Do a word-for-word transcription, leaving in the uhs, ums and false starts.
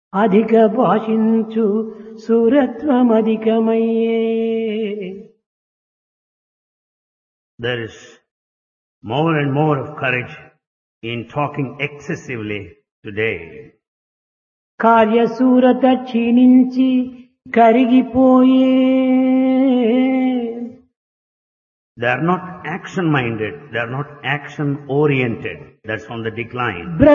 అధిక భాషించు సూరత్వమధికమయ్యే. There is more and more of courage in talking excessively today. కార్యశూరత క్షీణించి కరిగిపోయే. They are not action-minded. They are not action-oriented. That's on the decline.